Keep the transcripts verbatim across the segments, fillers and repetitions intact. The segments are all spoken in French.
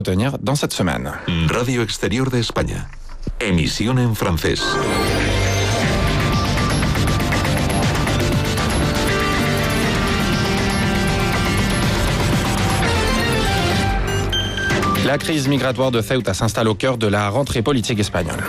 tenir dans cette semaine. Radio Exterior de España. Emisión en francés. La crise migratoire de Ceuta s'installe au cœur de la rentrée politique espagnole.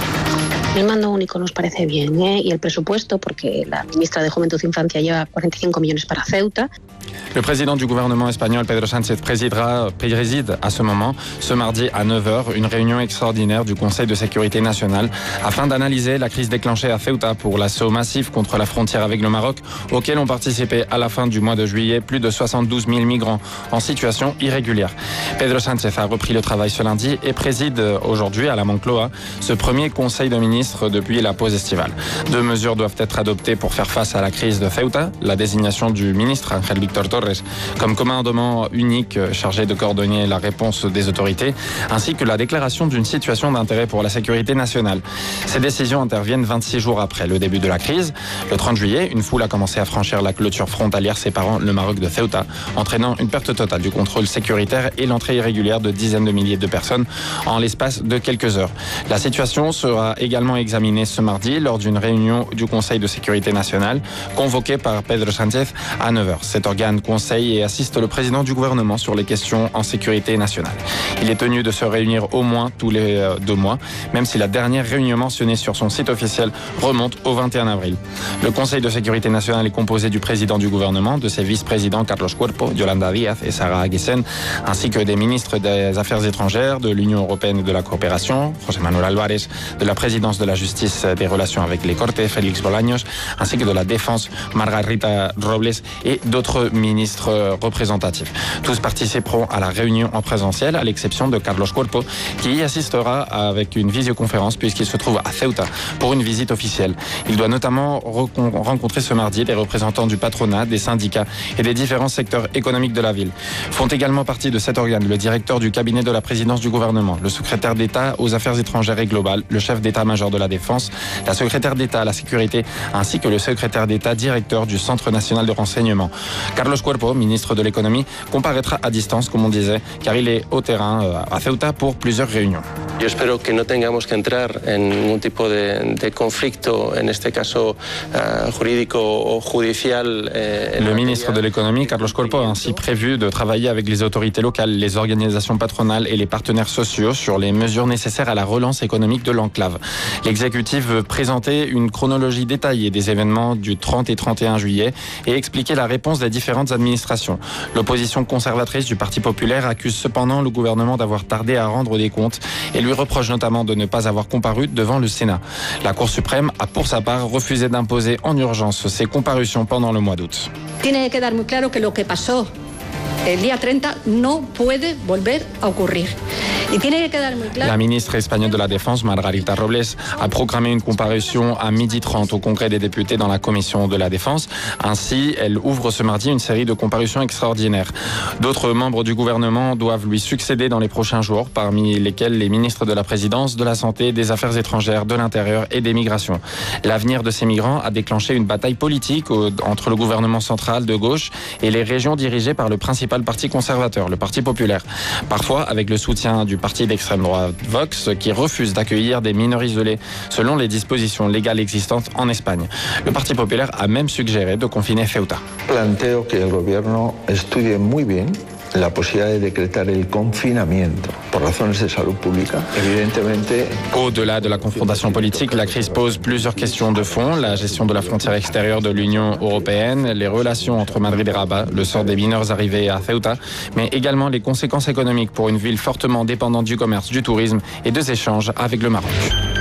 El mando único nos parece bien, ¿eh? Y el presupuesto, porque la ministra de Juventud e Infancia lleva cuarenta y cinco millones para Ceuta. Le président du gouvernement espagnol, Pedro Sánchez, présidera, préside à ce moment, ce mardi à neuf heures, une réunion extraordinaire du Conseil de sécurité nationale afin d'analyser la crise déclenchée à Ceuta pour l'assaut massif contre la frontière avec le Maroc, auquel ont participé à la fin du mois de juillet plus de soixante-douze mille migrants en situation irrégulière. Pedro Sánchez a repris le travail ce lundi et préside aujourd'hui à la Moncloa ce premier Conseil de ministres depuis la pause estivale. Deux mesures doivent être adoptées pour faire face à la crise de Ceuta, la désignation du ministre Ángel Víctor Torres comme commandement unique chargé de coordonner la réponse des autorités, ainsi que la déclaration d'une situation d'intérêt pour la sécurité nationale. Ces décisions interviennent vingt-six jours après le début de la crise. Le trente juillet, une foule a commencé à franchir la clôture frontalière séparant le Maroc de Ceuta, entraînant une perte totale du contrôle sécuritaire et l'entrée irrégulière de dizaines de milliers de personnes en l'espace de quelques heures. La situation sera également examinée ce mardi lors d'une réunion du Conseil de sécurité nationale convoquée par Pedro Sánchez à neuf heures. Cet organe conseil et assiste le président du gouvernement sur les questions en sécurité nationale. Il est tenu de se réunir au moins tous les deux mois, même si la dernière réunion mentionnée sur son site officiel remonte au vingt et un avril. Le Conseil de sécurité nationale est composé du président du gouvernement, de ses vice-présidents Carlos Cuerpo, Yolanda Díaz et Sara Aguisen, ainsi que des ministres des Affaires étrangères, de l'Union européenne et de la coopération, José Manuel Álvarez, de la présidence de la justice des relations avec les Cortes, Félix Bolaños, ainsi que de la défense, Margarita Robles et d'autres ministres représentatifs. Tous participeront à la réunion en présentiel, à l'exception de Carlos Cuerpo, qui y assistera avec une visioconférence puisqu'il se trouve à Ceuta pour une visite officielle. Il doit notamment rencontrer ce mardi des représentants du patronat, des syndicats et des différents secteurs économiques de la ville. Font également partie de cet organe le directeur du cabinet de la présidence du gouvernement, le secrétaire d'État aux affaires étrangères et globales, le chef d'état-major de la défense, la secrétaire d'État à la sécurité, ainsi que le secrétaire d'État directeur du Centre national de renseignement. Carlos Cuerpo, ministre de l'économie, comparaîtra à distance, comme on disait, car il est au terrain à Ceuta pour plusieurs réunions. Yo espero que no tengamos que entrar en ningún tipo de, de conflicto, en este caso uh, jurídico o judicial. Eh, Le ministre de l'économie, Carlos Cuerpo, a ainsi prévu de travailler avec les autorités locales, les organisations patronales et les partenaires sociaux sur les mesures nécessaires à la relance économique de l'enclave. L'exécutif veut présenter une chronologie détaillée des événements du trente et trente et un juillet et expliquer la réponse des différentes administrations. L'opposition conservatrice du Parti populaire accuse cependant le gouvernement d'avoir tardé à rendre des comptes et lui reproche notamment de ne pas avoir comparu devant le Sénat. La Cour suprême a pour sa part refusé d'imposer en urgence ses comparutions pendant le mois d'août. Tiene que quedar muy claro que lo que pasó el día treinta no puede volver a ocurrir. La ministre espagnole de la Défense, Margarita Robles, a programmé une comparution à midi trente au Congrès des députés dans la Commission de la Défense. Ainsi, elle ouvre ce mardi une série de comparutions extraordinaires. D'autres membres du gouvernement doivent lui succéder dans les prochains jours, parmi lesquels les ministres de la Présidence, de la Santé, des Affaires étrangères, de l'Intérieur et des Migrations. L'avenir de ces migrants a déclenché une bataille politique entre le gouvernement central de gauche et les régions dirigées par le principal parti conservateur, le Parti populaire. Parfois avec le soutien du parti d'extrême droite Vox, qui refuse d'accueillir des mineurs isolés selon les dispositions légales existantes en Espagne. Le Parti populaire a même suggéré de confiner Ceuta. Planteo que el gobierno estudie muy bien la posibilidad de decretar el confinamiento por razones de salud pública. Evidentemente. Au-delà de la confrontation politique, la crise pose plusieurs questions de fond. La gestion de la frontière extérieure de l'Union européenne, les relations entre Madrid et Rabat, le sort des mineurs arrivés à Ceuta, mais également les conséquences économiques pour une ville fortement dépendante du commerce, du tourisme et des échanges avec le Maroc.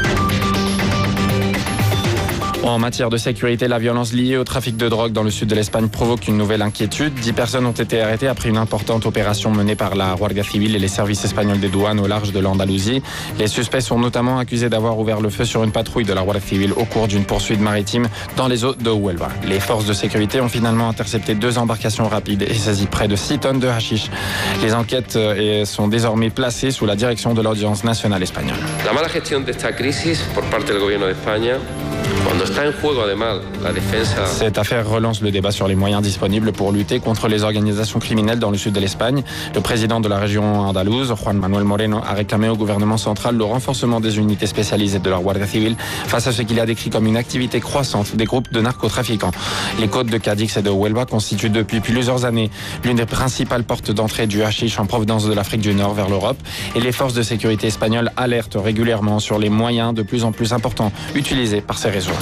En matière de sécurité, la violence liée au trafic de drogue dans le sud de l'Espagne provoque une nouvelle inquiétude. Dix personnes ont été arrêtées après une importante opération menée par la Guardia Civil et les services espagnols des douanes au large de l'Andalousie. Les suspects sont notamment accusés d'avoir ouvert le feu sur une patrouille de la Guardia Civil au cours d'une poursuite maritime dans les eaux de Huelva. Les forces de sécurité ont finalement intercepté deux embarcations rapides et saisi près de six tonnes de hashish. Les enquêtes sont désormais placées sous la direction de l'Audience nationale espagnole. La mala gestión de esta crisis por parte del gobierno de España Cette affaire relance le débat sur les moyens disponibles pour lutter contre les organisations criminelles dans le sud de l'Espagne. Le président de la région andalouse, Juan Manuel Moreno, a réclamé au gouvernement central le renforcement des unités spécialisées de la Guardia Civil face à ce qu'il a décrit comme une activité croissante des groupes de narcotrafiquants. Les côtes de Cadix et de Huelva constituent depuis plusieurs années l'une des principales portes d'entrée du hashish en provenance de l'Afrique du Nord vers l'Europe, et les forces de sécurité espagnoles alertent régulièrement sur les moyens de plus en plus importants utilisés par ces réseaux.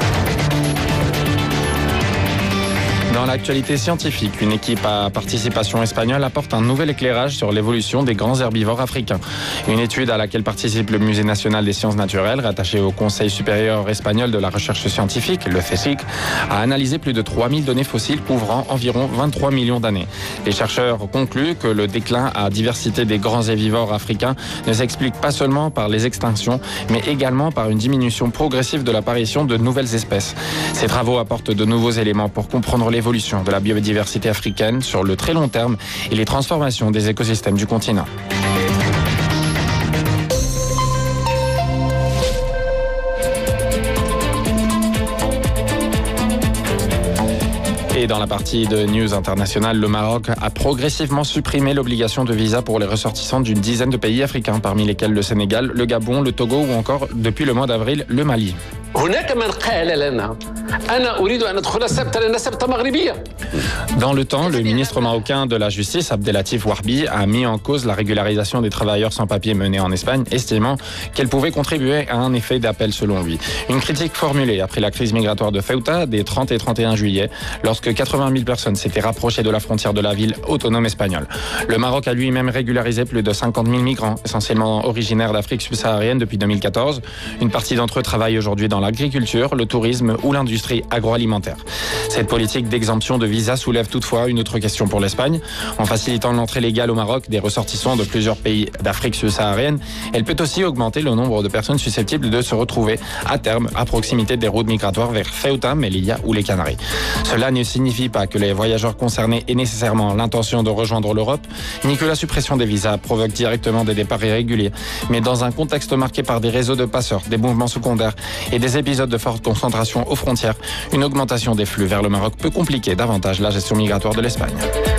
Dans l'actualité scientifique, une équipe à participation espagnole apporte un nouvel éclairage sur l'évolution des grands herbivores africains. Une étude à laquelle participe le Musée national des sciences naturelles, rattaché au Conseil supérieur espagnol de la recherche scientifique, le CSIC, a analysé plus de trois mille données fossiles couvrant environ vingt-trois millions d'années. Les chercheurs concluent que le déclin à diversité des grands herbivores africains ne s'explique pas seulement par les extinctions, mais également par une diminution progressive de l'apparition de nouvelles espèces. Ces travaux apportent de nouveaux éléments pour comprendre l'évolution de la biodiversité africaine sur le très long terme et les transformations des écosystèmes du continent. Et dans la partie de News International, le Maroc a progressivement supprimé l'obligation de visa pour les ressortissants d'une dizaine de pays africains, parmi lesquels le Sénégal, le Gabon, le Togo ou encore, depuis le mois d'avril, le Mali. Dans le temps, le ministre marocain de la Justice, Abdelatif Warbi, a mis en cause la régularisation des travailleurs sans papier menée en Espagne, estimant qu'elle pouvait contribuer à un effet d'appel selon lui. Une critique formulée après la crise migratoire de Ceuta des trente et trente et un juillet, lorsque quatre-vingt mille personnes s'étaient rapprochées de la frontière de la ville autonome espagnole. Le Maroc a lui-même régularisé plus de cinquante mille migrants, essentiellement originaires d'Afrique subsaharienne depuis deux mille quatorze. Une partie d'entre eux travaille aujourd'hui dans l'agriculture, le tourisme ou l'industrie agroalimentaire. Cette politique d'exemption de visa soulève toutefois une autre question pour l'Espagne. En facilitant l'entrée légale au Maroc des ressortissants de plusieurs pays d'Afrique subsaharienne, elle peut aussi augmenter le nombre de personnes susceptibles de se retrouver à terme à proximité des routes migratoires vers Ceuta, Melilla ou les Canaries. Cela ne signifie pas que les voyageurs concernés aient nécessairement l'intention de rejoindre l'Europe, ni que la suppression des visas provoque directement des départs irréguliers. Mais dans un contexte marqué par des réseaux de passeurs, des mouvements secondaires et des épisodes de forte concentration aux frontières, une augmentation des flux vers le Maroc peut compliquer davantage la gestion migratoire de l'Espagne.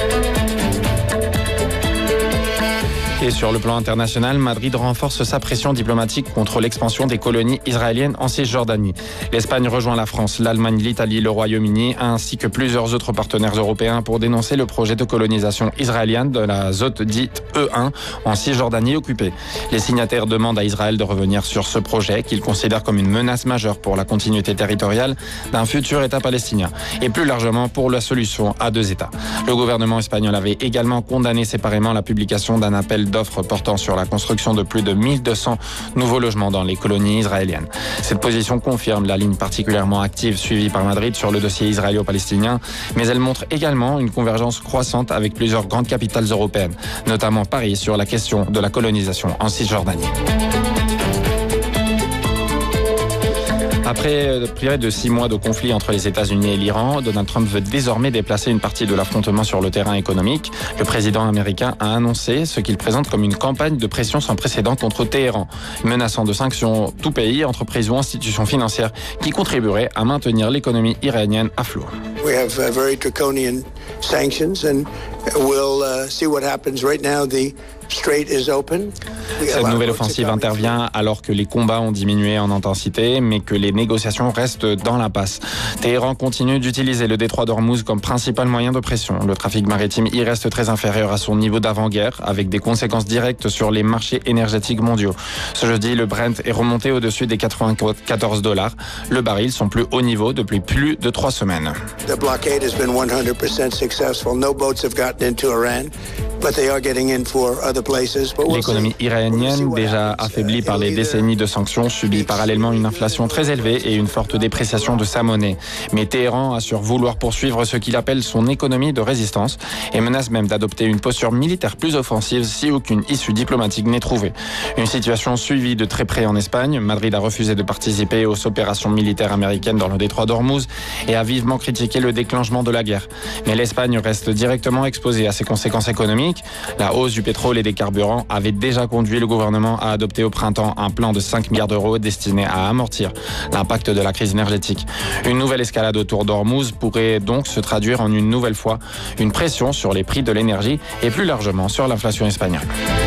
Et sur le plan international, Madrid renforce sa pression diplomatique contre l'expansion des colonies israéliennes en Cisjordanie. L'Espagne rejoint la France, l'Allemagne, l'Italie, le Royaume-Uni, ainsi que plusieurs autres partenaires européens pour dénoncer le projet de colonisation israélienne de la zone dite E un en Cisjordanie occupée. Les signataires demandent à Israël de revenir sur ce projet qu'ils considèrent comme une menace majeure pour la continuité territoriale d'un futur État palestinien et plus largement pour la solution à deux États. Le gouvernement espagnol avait également condamné séparément la publication d'un appel d'offres portant sur la construction de plus de mille deux cents nouveaux logements dans les colonies israéliennes. Cette position confirme la ligne particulièrement active suivie par Madrid sur le dossier israélo-palestinien, mais elle montre également une convergence croissante avec plusieurs grandes capitales européennes, notamment Paris sur la question de la colonisation en Cisjordanie. Après près de six mois de conflit entre les États-Unis et l'Iran, Donald Trump veut désormais déplacer une partie de l'affrontement sur le terrain économique. Le président américain a annoncé ce qu'il présente comme une campagne de pression sans précédent contre Téhéran, menaçant de sanctions tout pays, entreprises ou institutions financières qui contribueraient à maintenir l'économie iranienne à flot. We have uh, very draconian sanctions and we'll uh, see what happens. Right now the strait is open. Cette nouvelle offensive intervient alors que les combats ont diminué en intensité, mais que les négociations restent dans l'impasse. Téhéran continue d'utiliser le détroit d'Ormuz comme principal moyen de pression. Le trafic maritime y reste très inférieur à son niveau d'avant-guerre, avec des conséquences directes sur les marchés énergétiques mondiaux. Ce jeudi, le Brent est remonté au-dessus des quatre-vingt-quatorze dollars. Le baril, son plus haut niveau depuis plus de trois semaines. The blockade has been one hundred percent successful. No boats have gotten into Iran, but they are getting in for other places. L'économie iranienne, déjà affaiblie par les décennies de sanctions, subit parallèlement une inflation très élevée et une forte dépréciation de sa monnaie. Mais Téhéran assure vouloir poursuivre ce qu'il appelle son économie de résistance et menace même d'adopter une posture militaire plus offensive si aucune issue diplomatique n'est trouvée. Une situation suivie de très près en Espagne. Madrid a refusé de participer aux opérations militaires américaines dans le détroit d'Ormuz et a vivement critiqué le déclenchement de la guerre. Mais l'Espagne reste directement exposée à ses conséquences économiques économique. La hausse du pétrole et des carburants avait déjà conduit le gouvernement à adopter au printemps un plan de cinq milliards d'euros destiné à amortir l'impact de la crise énergétique. Une nouvelle escalade autour d'Ormuz pourrait donc se traduire en une nouvelle fois une pression sur les prix de l'énergie et plus largement sur l'inflation espagnole.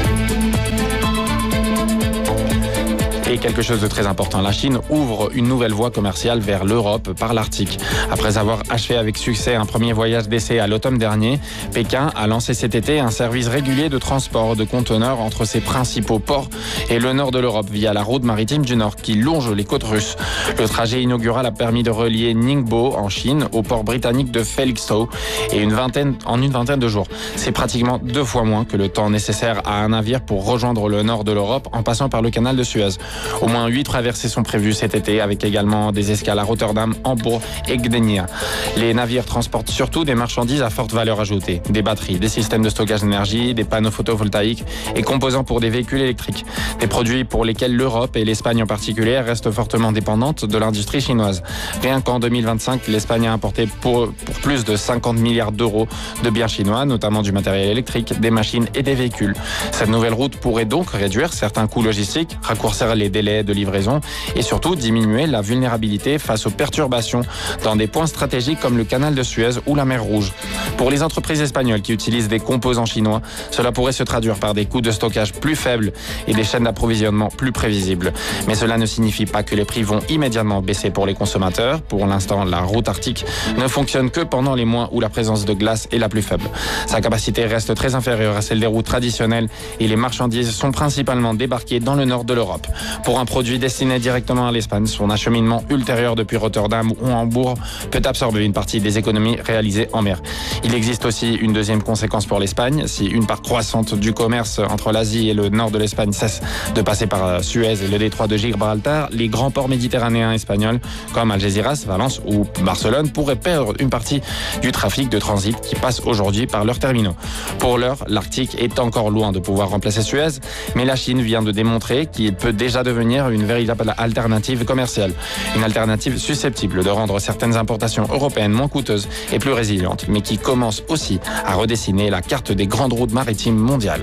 Et quelque chose de très important, la Chine ouvre une nouvelle voie commerciale vers l'Europe par l'Arctique. Après avoir achevé avec succès un premier voyage d'essai à l'automne dernier, Pékin a lancé cet été un service régulier de transport de conteneurs entre ses principaux ports et le nord de l'Europe via la route maritime du Nord qui longe les côtes russes. Le trajet inaugural a permis de relier Ningbo en Chine au port britannique de Felixstowe et une vingtaine, en une vingtaine de jours. C'est pratiquement deux fois moins que le temps nécessaire à un navire pour rejoindre le nord de l'Europe en passant par le canal de Suez. Au moins huit traversées sont prévues cet été avec également des escales à Rotterdam, Hambourg et Gdynia. Les navires transportent surtout des marchandises à forte valeur ajoutée, des batteries, des systèmes de stockage d'énergie, des panneaux photovoltaïques et composants pour des véhicules électriques. Des produits pour lesquels l'Europe et l'Espagne en particulier restent fortement dépendantes de l'industrie chinoise. Rien qu'en deux mille vingt-cinq, l'Espagne a importé pour, pour plus de cinquante milliards d'euros de biens chinois, notamment du matériel électrique, des machines et des véhicules. Cette nouvelle route pourrait donc réduire certains coûts logistiques, raccourcir les délais de livraison et surtout diminuer la vulnérabilité face aux perturbations dans des points stratégiques comme le canal de Suez ou la mer Rouge. Pour les entreprises espagnoles qui utilisent des composants chinois, cela pourrait se traduire par des coûts de stockage plus faibles et des chaînes d'approvisionnement plus prévisibles. Mais cela ne signifie pas que les prix vont immédiatement baisser pour les consommateurs. Pour l'instant, la route arctique ne fonctionne que pendant les mois où la présence de glace est la plus faible. Sa capacité reste très inférieure à celle des routes traditionnelles et les marchandises sont principalement débarquées dans le nord de l'Europe. Pour un produit destiné directement à l'Espagne, son acheminement ultérieur depuis Rotterdam ou Hambourg peut absorber une partie des économies réalisées en mer. Il existe aussi une deuxième conséquence pour l'Espagne. Si une part croissante du commerce entre l'Asie et le nord de l'Espagne cesse de passer par Suez et le détroit de Gibraltar, les grands ports méditerranéens espagnols comme Algeciras, Valence ou Barcelone pourraient perdre une partie du trafic de transit qui passe aujourd'hui par leurs terminaux. Pour l'heure, l'Arctique est encore loin de pouvoir remplacer Suez, mais la Chine vient de démontrer qu'il peut déjà devenir une véritable alternative commerciale. Une alternative susceptible de rendre certaines importations européennes moins coûteuses et plus résilientes, mais qui commence aussi à redessiner la carte des grandes routes maritimes mondiales.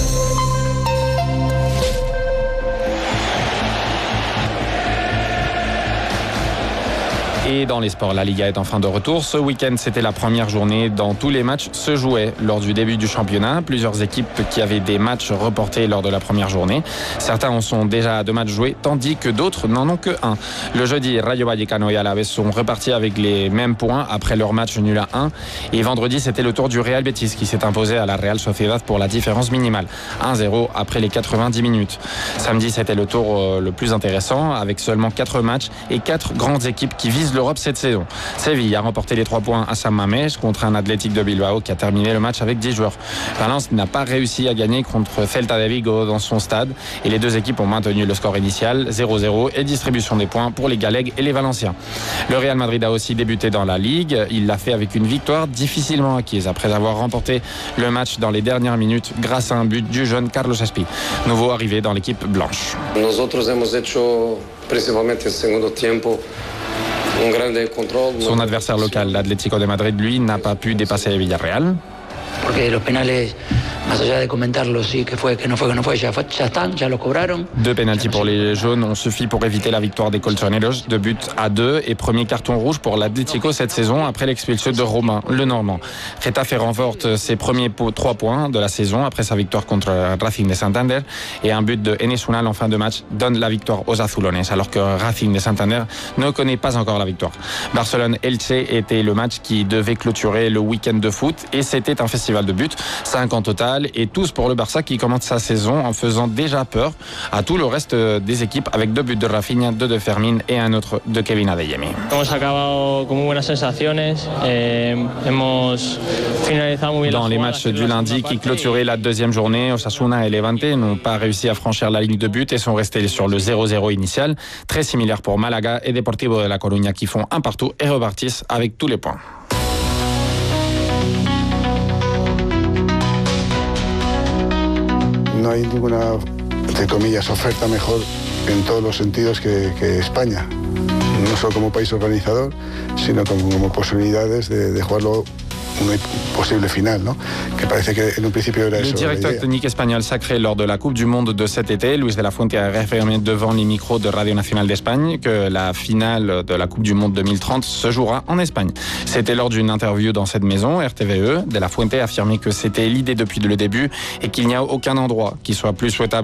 Et dans les sports, la Liga est enfin de retour. Ce week-end, c'était la première journée dont tous les matchs se jouaient lors du début du championnat. Plusieurs équipes qui avaient des matchs reportés lors de la première journée. Certains en sont déjà à deux matchs joués, tandis que d'autres n'en ont que un. Le jeudi, Rayo Vallecano et Alaves sont repartis avec les mêmes points après leur match nul à un. Et vendredi, c'était le tour du Real Betis qui s'est imposé à la Real Sociedad pour la différence minimale. un zéro après les quatre-vingt-dix minutes. Samedi, c'était le tour le plus intéressant avec seulement quatre matchs et quatre grandes équipes qui visent l'Europe cette saison. Séville a remporté les trois points à San Mamés contre un Athletic de Bilbao qui a terminé le match avec dix joueurs. Valence n'a pas réussi à gagner contre Celta de Vigo dans son stade et les deux équipes ont maintenu le score initial zéro zéro et distribution des points pour les Galegues et les Valenciens. Le Real Madrid a aussi débuté dans la Ligue. Il l'a fait avec une victoire difficilement acquise après avoir remporté le match dans les dernières minutes grâce à un but du jeune Carlos Espi, nouveau arrivé dans l'équipe blanche. Nosotros hemos hecho principalmente el segundo tiempo. Son adversaire local, l'Atlético de Madrid, lui, n'a pas pu dépasser Villarreal. Porque los penales, más allá de comentarlo, sí, que fue, que no fue, que no fue, ya, ya están, ya los cobraron. Deux pénaltys pour les jaunes ont suffi pour éviter la victoire des Colchoneros, deux buts à deux et premier carton rouge pour l'Atlético cette saison après l'expulsion de Romain, le Normand. Getafe remporte ses premiers trois points de la saison après sa victoire contre Racing de Santander et un but de Enes Unal en fin de match donne la victoire aux Azulones alors que Racing de Santander ne connaît pas encore la victoire. Barcelone-Elche était le match qui devait clôturer le week-end de foot et c'était un festival de buts, cinq en total et tous pour le Barça qui commence sa saison en faisant déjà peur à tout le reste des équipes avec deux buts de Rafinha, deux de Fermín et un autre de Kevin Adeyemi. Hemos acabado con muy buenas sensaciones. Eh, hemos finalizado muy bien. Dans les matchs du lundi qui clôturaient la deuxième journée, Osasuna et Levante n'ont pas réussi à franchir la ligne de but et sont restés sur le zéro zéro initial, très similaire pour Malaga et Deportivo de La Coruña qui font un partout et repartissent avec tous les points. No hay ninguna, entre comillas, oferta mejor en todos los sentidos que, que España. No solo como país organizador, sino como, como posibilidades de, de jugarlo una posible final, ¿no? Que parece que en un principio era Le eso. directeur technique espagnol sacré lors de la Coupe du Monde de cet été, Luis de la Fuente, a réaffirmé devant les micros de Radio Nationale d'Espagne que la finale de la Coupe du Monde deux mille trente se jouera en Espagne. C'était lors d'une interview dans cette maison, R T V E. De la Fuente a affirmé que c'était l'idée depuis le début et qu'il n'y a aucun endroit qui soit plus souhaitable